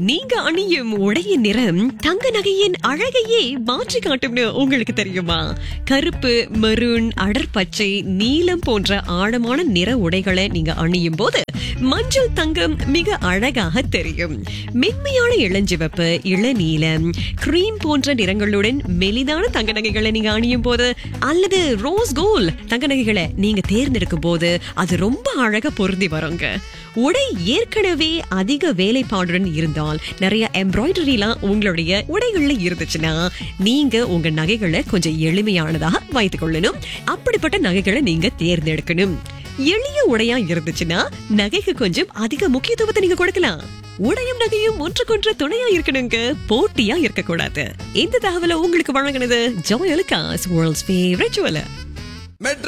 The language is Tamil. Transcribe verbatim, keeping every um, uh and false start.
நீங்க அணியும் உடையின் நிறம் தங்க நகையின் அழகையே மாற்றி காட்டும்னு உங்களுக்கு தெரியுமா? கருப்பு, மெரூன், அடர்பச்சை, நீலம் போன்ற ஆழமான நிற உடைகளை நீங்க அணியும் போது மஞ்சள் தங்கம் மிக அழகாக தெரியும். மென்மையான இளஞ்சிவப்பு, இளநீலம், கிரீம் போன்ற நிறங்களுடன் மெலிதான தங்க நகைகளை நீங்க அணியும் போது அல்லது ரோஸ் கோல்ட் தங்க நகைகளை நீங்க தேர்ந்தெடுக்கும் போது அது ரொம்ப அழகா பொருந்தி வருங்க. உடை ஏற்கனவே அதிக வேலைப்பாடுடன் இருந்தால், நிறைய எம்ப்ராய்டரி எல்லாம் உங்களுடைய உடைகள்ல இருந்துச்சுன்னா நீங்க உங்க நகைகளை கொஞ்சம் எளிமையானதாக வைத்துக் கொள்ளணும். அப்படிப்பட்ட நகைகளை நீங்க தேர்ந்தெடுக்கணும். எளிய உடையா இருந்துச்சுன்னா நகைக்கு கொஞ்சம் அதிக முக்கியத்துவத்தை நீங்க கொடுக்கலாம். உடையும் நகையும் ஒன்றுக்கொன்று துணையா இருக்கணுங்க, போட்டியா இருக்க கூடாது. இந்த தகவலை உங்களுக்கு வழங்கினது Joy Alukkas, world's favourite jeweller.